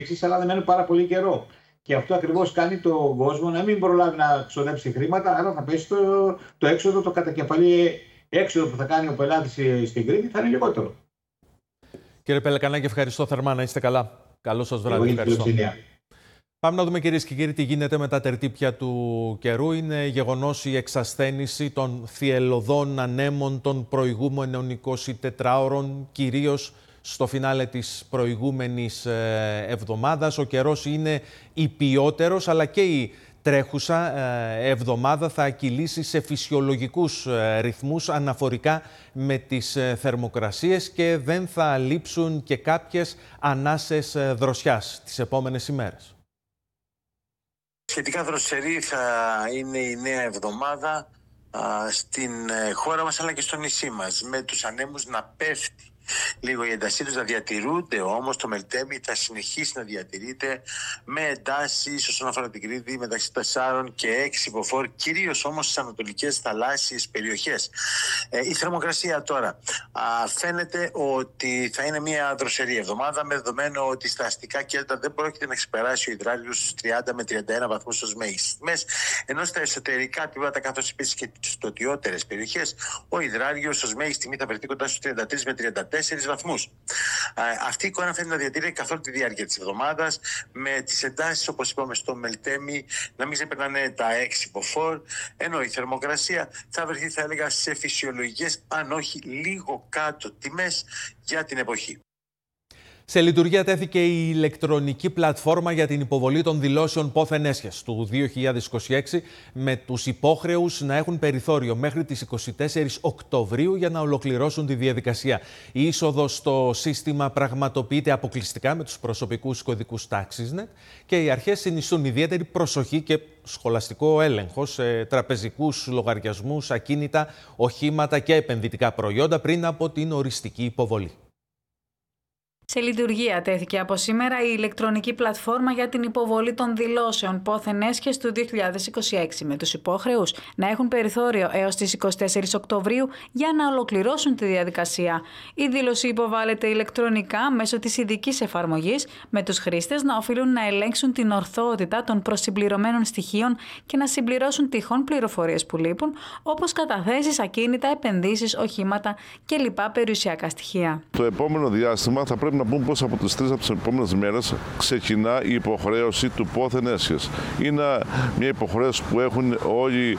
αλλά δεν μένουν πάρα πολύ καιρό. Και αυτό ακριβώς κάνει τον κόσμο να μην προλάβει να ξοδέψει χρήματα, άρα θα πέσει το έξοδο, το κατακεφαλή έξοδο που θα κάνει ο πελάτης στην Κρήτη θα είναι λιγότερο. Κύριε Πελεκανάκη, ευχαριστώ θερμά. Να είστε καλά. Καλό σας βράδυ. Ευχαριστώ. Πάμε να δούμε, κυρίες και κύριοι, τι γίνεται με τα τερτύπια του καιρού. Είναι γεγονός η εξασθένηση των θυελλωδών ανέμων των προηγούμενων 24 ώρων, κυρίως στο φινάλε της προηγούμενης εβδομάδας. Ο καιρός είναι υπιότερος, αλλά και η τρέχουσα εβδομάδα θα κυλήσει σε φυσιολογικούς ρυθμούς αναφορικά με τις θερμοκρασίες και δεν θα λείψουν και κάποιες ανάσες δροσιάς τις επόμενες ημέρες. Σχετικά δροσερή θα είναι η νέα εβδομάδα στην χώρα μας αλλά και στο νησί μας, με τους ανέμους να πέφτει λίγο η έντασή τους, να διατηρούνται όμως. Το Μελτέμι θα συνεχίσει να διατηρείται με εντάσεις όσον αφορά την Κρήτη μεταξύ 4 και 6 μποφόρ, κυρίως όμως στις ανατολικές θαλάσσιες περιοχές. Η θερμοκρασία τώρα φαίνεται ότι θα είναι μια δροσερή εβδομάδα, με δεδομένο ότι στα αστικά κέντρα δεν πρόκειται να ξεπεράσει ο υδράργυρος στους 30 με 31 βαθμούς ως μέγιστες τιμές, ενώ στα εσωτερικά τμήματα καθώς επίσης και στις νοτιότερες περιοχές ο υδράργυρος ως μέγιστη τιμή θα βρεθεί κοντά στους 33 με 34 βαθμούς. Αυτή η εικόνα φαίνεται να διατηρείται καθ' όλη τη διάρκεια της εβδομάδας, με τις εντάσεις, όπως είπαμε, στο Μελτέμι να μην ξεπερνάνε τα 6 μποφόρ, ενώ η θερμοκρασία θα βρεθεί, θα έλεγα, σε φυσιολογικές, αν όχι λίγο κάτω τιμές για την εποχή. Σε λειτουργία τέθηκε η ηλεκτρονική πλατφόρμα για την υποβολή των δηλώσεων πόθεν έσχες του 2026, με τους υπόχρεους να έχουν περιθώριο μέχρι τις 24 Οκτωβρίου για να ολοκληρώσουν τη διαδικασία. Η είσοδος στο σύστημα πραγματοποιείται αποκλειστικά με τους προσωπικούς κωδικούς TaxisNet και οι αρχές συνιστούν ιδιαίτερη προσοχή και σχολαστικό έλεγχο σε τραπεζικούς λογαριασμούς, ακίνητα, οχήματα και επενδυτικά προϊόντα πριν από την οριστική υποβολή. Σε λειτουργία τέθηκε από σήμερα η ηλεκτρονική πλατφόρμα για την υποβολή των δηλώσεων πόθεν έσχες του 2026, με τους υπόχρεους να έχουν περιθώριο έως τις 24 Οκτωβρίου για να ολοκληρώσουν τη διαδικασία. Η δήλωση υποβάλλεται ηλεκτρονικά μέσω της ειδικής εφαρμογής, με τους χρήστες να οφείλουν να ελέγξουν την ορθότητα των προσυμπληρωμένων στοιχείων και να συμπληρώσουν τυχόν πληροφορίες που λείπουν, όπως καταθέσεις, ακίνητα, επενδύσεις, οχήματα και λοιπά περιουσιακά στοιχεία. Το επόμενο διάστημα θα πρέπει να πούμε πως από τις 3 από τις επόμενες μέρες ξεκινά η υποχρέωση του πόθεν έσχες. Είναι μια υποχρέωση που έχουν όλοι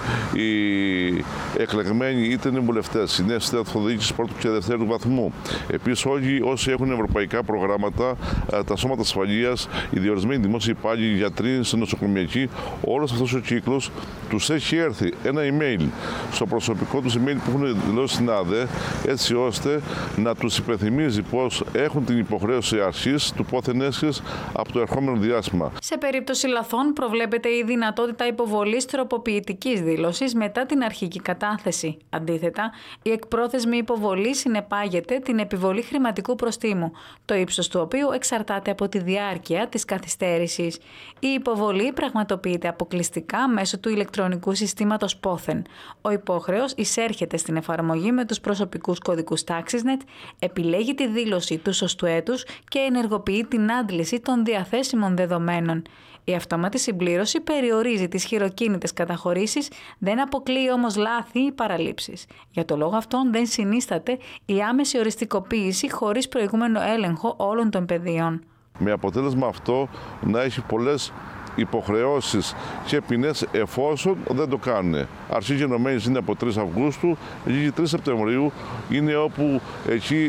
οι εκλεγμένοι, είτε είναι βουλευτές, οι νέες αυτοδιοίκησης πρώτου και δευτέρου βαθμού. Επίσης, όλοι όσοι έχουν ευρωπαϊκά προγράμματα, τα σώματα ασφαλείας, οι διορισμένοι δημόσιοι υπάλληλοι, οι γιατροί, οι νοσοκομιακοί, όλος αυτός ο κύκλος τους έχει έρθει ένα email στο προσωπικό τους email που έχουν δηλώσει στην ΑΔΕ, έτσι ώστε να τους υπενθυμίζει πως έχουν την υποχρέωση αρχής του πόθεν έσχες από το ερχόμενο διάστημα. Σε περίπτωση λαθών προβλέπεται η δυνατότητα υποβολής τροποποιητικής δήλωσης μετά την αρχική κατάθεση. Αντίθετα, η εκπρόθεσμη υποβολή συνεπάγεται την επιβολή χρηματικού προστίμου, το ύψος του οποίου εξαρτάται από τη διάρκεια της καθυστέρησης. Η υποβολή πραγματοποιείται αποκλειστικά μέσω του ηλεκτρονικού συστήματος πόθεν. Ο υπόχρεος εισέρχεται στην εφαρμογή με τους προσωπικούς κωδικούς TaxisNet, επιλέγει τη δήλωση του σωστού έτους και ενεργοποιεί την άντληση των διαθέσιμων δεδομένων. Η αυτόματη συμπλήρωση περιορίζει τις χειροκίνητες καταχωρήσεις, δεν αποκλείει όμως λάθη ή παραλήψεις. Για το λόγο αυτόν δεν συνίσταται η άμεση οριστικοποίηση χωρίς προηγούμενο έλεγχο όλων των πεδίων. Με αποτέλεσμα αυτό να έχει πολλές υποχρεώσεις και ποινές εφόσον δεν το κάνουν. Αρχή γενομένης είναι από 3 Αυγούστου, λίγη 3 Σεπτεμβρίου είναι όπου εκεί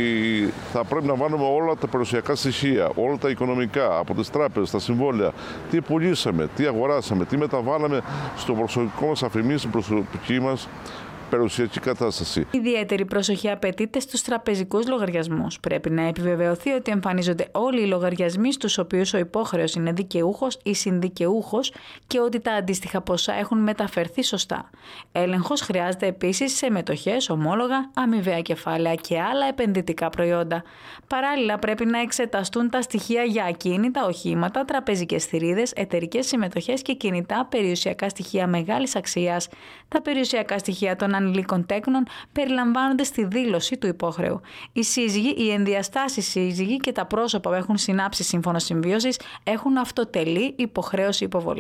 θα πρέπει να βάλουμε όλα τα περιουσιακά στοιχεία, όλα τα οικονομικά, από τις τράπεζες, τα συμβόλαια, τι πουλήσαμε, τι αγοράσαμε, τι μεταβάλαμε στο προσωπικό μας αφημί, στην προσωπική μας περιουσιακή κατάσταση. Ιδιαίτερη προσοχή απαιτείται στους τραπεζικούς λογαριασμούς. Πρέπει να επιβεβαιωθεί ότι εμφανίζονται όλοι οι λογαριασμοί στους οποίους ο υπόχρεος είναι δικαιούχος ή συνδικαιούχος και ότι τα αντίστοιχα ποσά έχουν μεταφερθεί σωστά. Έλεγχος χρειάζεται επίσης σε μετοχές, ομόλογα, αμοιβαία κεφάλαια και άλλα επενδυτικά προϊόντα. Παράλληλα, πρέπει να εξεταστούν τα στοιχεία για ακίνητα, οχήματα, τραπεζικές θηρίδες, εταιρικές συμμετοχές και κινητά περιουσιακά στοιχεία μεγάλης αξίας, τα περιουσιακά στοιχεία των των ανηλίκων τέκνων περιλαμβάνονται στη δήλωση του υπόχρεου. Οι σύζυγοι, οι ενδιαστάσεις σύζυγοι και τα πρόσωπα που έχουν συνάψει σύμφωνο συμβίωσης έχουν αυτοτελή υποχρέωση υποβολής.